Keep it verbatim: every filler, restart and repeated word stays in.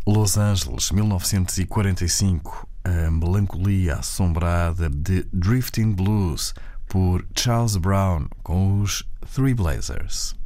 Los Angeles, mil novecentos e quarenta e cinco, a melancolia assombrada de Drifting Blues, por Charles Brown, com os Three Blazers.